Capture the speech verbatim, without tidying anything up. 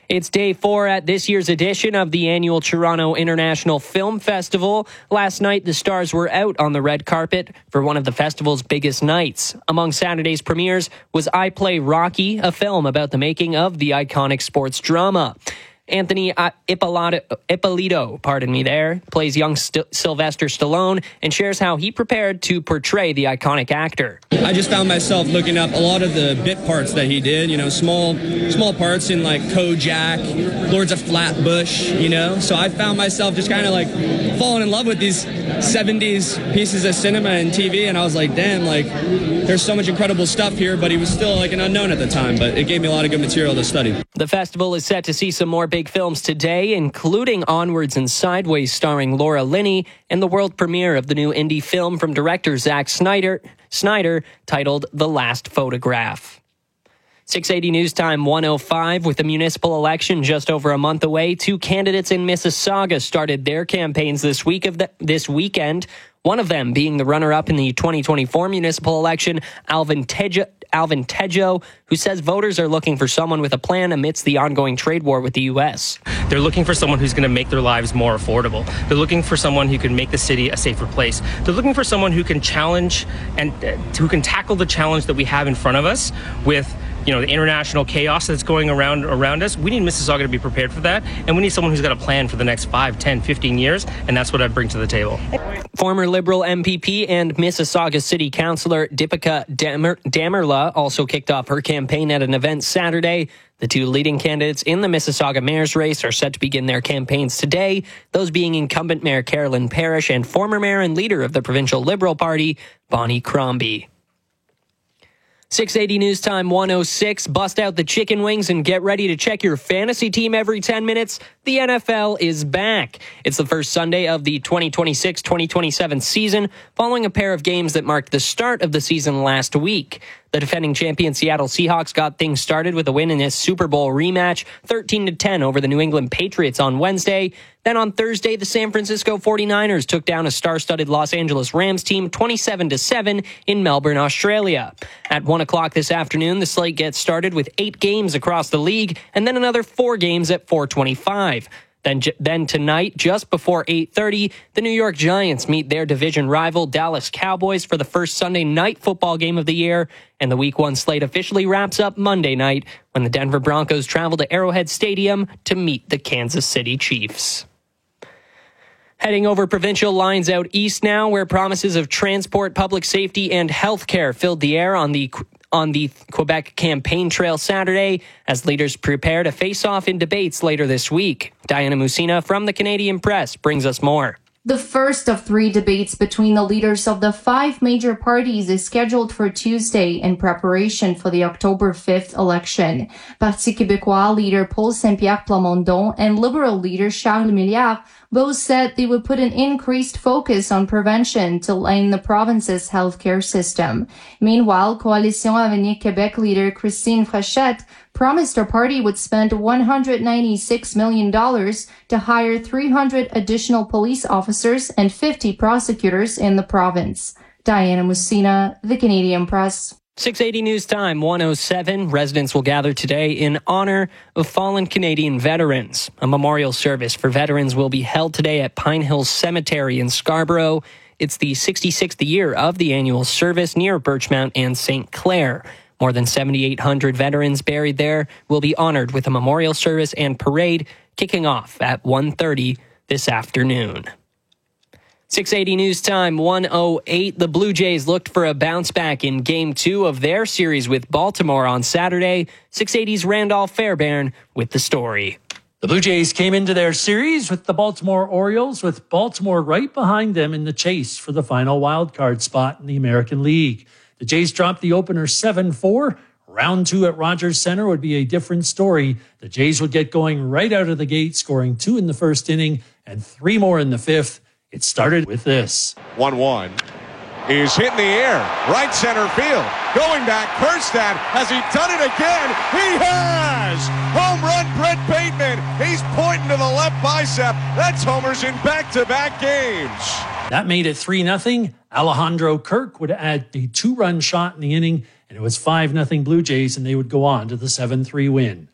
It's day four at this year's edition of the annual Toronto International Film Festival. Last night, the stars were out on the red carpet for one of the festival's biggest nights. Among Saturday's premieres was I Play Rocky, a film about the making of the iconic sports drama. Anthony Ippolito, Ippolito, pardon me there, plays young St- Sylvester Stallone and shares how he prepared to portray the iconic actor. I just found myself looking up a lot of the bit parts that he did, you know, small small parts in like Kojak, Lords of Flatbush, you know. So I found myself just kind of like falling in love with these seventies pieces of cinema and T V, and I was like, damn, like there's so much incredible stuff here, but he was still like an unknown at the time, but it gave me a lot of good material to study. The festival is set to see some more big films today, including Onwards and Sideways starring Laura Linney and the world premiere of the new indie film from director Zack Snyder, Snyder titled The Last Photograph. six eighty News Time one oh five. With the municipal election just over a month away, two candidates in Mississauga started their campaigns this week of the, this weekend. One of them being the runner-up in the twenty twenty-four municipal election, Alvin Tejo, Alvin Tejo, who says voters are looking for someone with a plan amidst the ongoing trade war with the U S. They're looking for someone who's going to make their lives more affordable. They're looking for someone who can make the city a safer place. They're looking for someone who can challenge and uh, who can tackle the challenge that we have in front of us with, you know, the international chaos that's going around around us. We need Mississauga to be prepared for that, and we need someone who's got a plan for the next five, ten, fifteen years, and that's what I bring to the table. Former Liberal M P P and Mississauga City Councillor Deepika Damer- Damerla also kicked off her campaign at an event Saturday. The two leading candidates in the Mississauga mayor's race are set to begin their campaigns today, those being incumbent Mayor Carolyn Parrish and former mayor and leader of the provincial Liberal Party, Bonnie Crombie. six eighty News Time one oh six. Bust out the chicken wings and get ready to check your fantasy team every ten minutes. The N F L is back. It's the first Sunday of the twenty twenty-six twenty twenty-seven season, following a pair of games that marked the start of the season last week. The defending champion Seattle Seahawks got things started with a win in this Super Bowl rematch, thirteen to ten over the New England Patriots on Wednesday. Then on Thursday, the San Francisco forty-niners took down a star-studded Los Angeles Rams team twenty-seven to seven in Melbourne, Australia. At one o'clock this afternoon, the slate gets started with eight games across the league and then another four games at four twenty-five. Then, then tonight, just before eight thirty, the New York Giants meet their division rival Dallas Cowboys for the first Sunday night football game of the year, and the week one slate officially wraps up Monday night when the Denver Broncos travel to Arrowhead Stadium to meet the Kansas City Chiefs. Heading over provincial lines out east now, where promises of transport, public safety, and healthcare filled the air on the on the Quebec campaign trail Saturday as leaders prepare to face off in debates later this week. Diana Musina from the Canadian Press brings us more. The first of three debates between the leaders of the five major parties is scheduled for Tuesday in preparation for the October fifth election. Parti Québécois leader Paul Saint-Pierre Plamondon and Liberal leader Charles Milliard both said they would put an increased focus on prevention to line the province's healthcare system. Meanwhile, Coalition Avenir Québec leader Christine Frechette promised her party would spend one hundred ninety-six million dollars to hire three hundred additional police officers and fifty prosecutors in the province. Diana Musina, The Canadian Press. six eighty News Time one oh seven. Residents will gather today in honor of fallen Canadian veterans. A memorial service for veterans will be held today at Pine Hills Cemetery in Scarborough. It's the sixty-sixth year of the annual service near Birchmount and Saint Clair. More than seventy-eight hundred veterans buried there will be honored with a memorial service and parade kicking off at one thirty this afternoon. six eighty News Time one oh eight. The Blue Jays looked for a bounce back in Game two of their series with Baltimore on Saturday. six eighty's Randolph Fairbairn with the story. The Blue Jays came into their series with the Baltimore Orioles, with Baltimore right behind them in the chase for the final wildcard spot in the American League. The Jays dropped the opener seven four. Round two at Rogers Center would be a different story. The Jays would get going right out of the gate, scoring two in the first inning and three more in the fifth. It started with this. one one is hit in the air. Right center field. Going back, Kjerstad. Has he done it again? He has! Home run, Brett Bateman. He's pointing to the left bicep. That's homers in back-to-back games. That made it three nothing. Alejandro Kirk would add a two-run shot in the inning, and it was five nothing Blue Jays, and they would go on to the seven three win.